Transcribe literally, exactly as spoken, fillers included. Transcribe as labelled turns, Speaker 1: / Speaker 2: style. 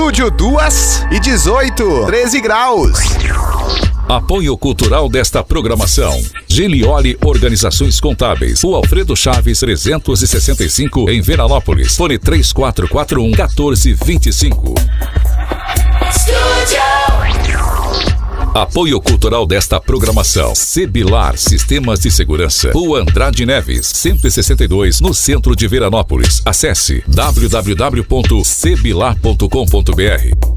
Speaker 1: estúdio duas e dezoito, treze graus.
Speaker 2: Apoio cultural desta programação: Gilioli Organizações Contábeis, Rua Alfredo Chaves trezentos e sessenta e cinco, em Veranópolis. Fone três quatro quatro um, um quatro dois cinco. Apoio cultural desta programação: Sebilar Sistemas de Segurança, Rua Andrade Neves, cento e sessenta e dois, no centro de Veranópolis. Acesse w w w ponto sebilar ponto com ponto b r.